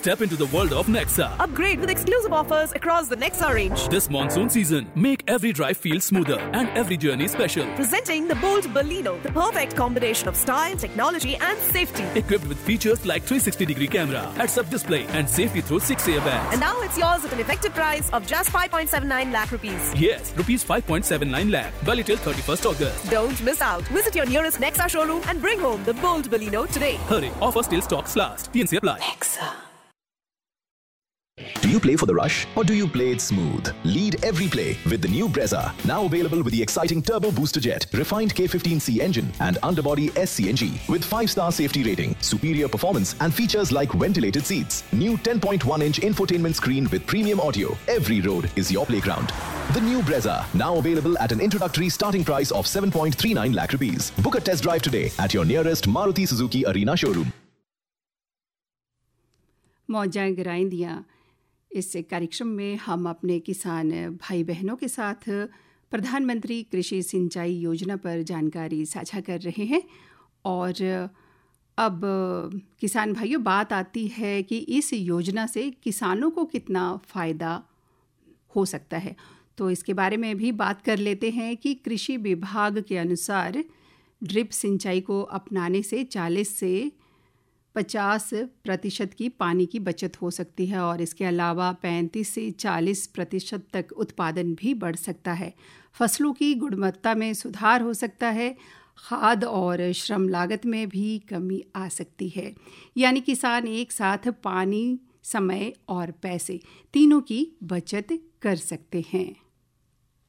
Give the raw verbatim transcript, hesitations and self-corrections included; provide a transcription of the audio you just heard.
Step into the world of Nexa. Upgrade with exclusive offers across the Nexa range. This monsoon season, make every drive feel smoother and every journey special. Presenting the bold Baleno, the perfect combination of style, technology and safety. Equipped with features like three sixty degree camera, heads-up display and safety through six airbags. And now it's yours at an effective price of just five point seven nine lakh rupees. Yes, rupees five point seven nine lakh. Valid till thirty-first August. Don't miss out. Visit your nearest Nexa showroom and bring home the bold Baleno today. Hurry, offer still stocks last. T N C apply. Nexa. Do you play for the rush or do you play it smooth? Lead every play with the new Brezza, now available with the exciting turbo booster jet, refined K fifteen C engine and underbody S C N G with five star safety rating, superior performance and features like ventilated seats. New ten point one inch infotainment screen with premium audio. Every road is your playground. The new Brezza, now available at an introductory starting price of seven point three nine lakh rupees. Book a test drive today at your nearest Maruti Suzuki Arena showroom. मौजां गिराइंदियाँ। इस कार्यक्रम में हम अपने किसान भाई बहनों के साथ प्रधानमंत्री कृषि सिंचाई योजना पर जानकारी साझा कर रहे हैं। और अब किसान भाइयों, बात आती है कि इस योजना से किसानों को कितना फ़ायदा हो सकता है। तो इसके बारे में भी बात कर लेते हैं कि कृषि विभाग के अनुसार ड्रिप सिंचाई को अपनाने से चालीस से पचास प्रतिशत की पानी की बचत हो सकती है और इसके अलावा पैंतीस से चालीस प्रतिशत तक उत्पादन भी बढ़ सकता है। फसलों की गुणवत्ता में सुधार हो सकता है। खाद और श्रम लागत में भी कमी आ सकती है। यानी किसान एक साथ पानी, समय और पैसे तीनों की बचत कर सकते हैं।